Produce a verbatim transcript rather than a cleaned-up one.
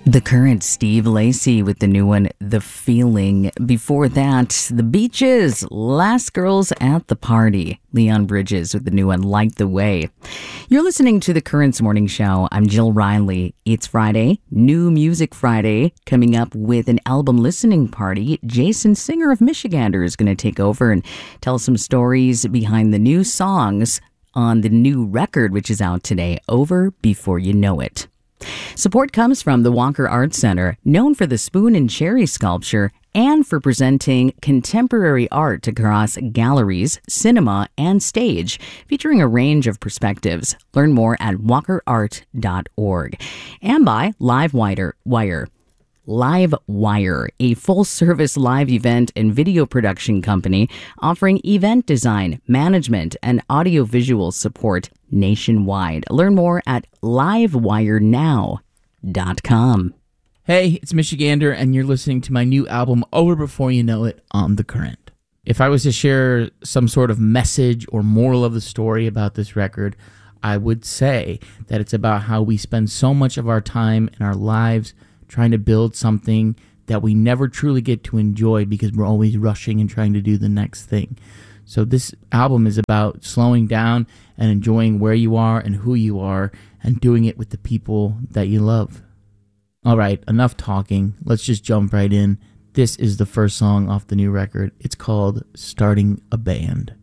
The Current, Steve Lacy with the new one, The Feeling. Before that, The Beaches, Last Girls at the Party. Leon Bridges with the new one, Light the Way. You're listening to The Current's Morning Show. I'm Jill Riley. It's Friday, New Music Friday. Coming up with an album listening party, Jason Singer of Michigander is going to take over and tell some stories behind the new songs on the new record, which is out today, Over Before You Know It. Support comes from the Walker Art Center, known for the spoon and cherry sculpture and for presenting contemporary art across galleries, cinema, and stage, featuring a range of perspectives. Learn more at walker art dot org. And by Livewire. Wire. Livewire, a full-service live event and video production company offering event design, management, and audiovisual support nationwide. Learn more at livewire now dot com. Hey, it's Michigander, and you're listening to my new album, Over Before You Know It, on The Current. If I was to share some sort of message or moral of the story about this record, I would say that it's about how we spend so much of our time in our lives trying to build something that we never truly get to enjoy because we're always rushing and trying to do the next thing. So this album is about slowing down and enjoying where you are and who you are and doing it with the people that you love. All right, enough talking. Let's just jump right in. This is the first song off the new record. It's called Starting a Band.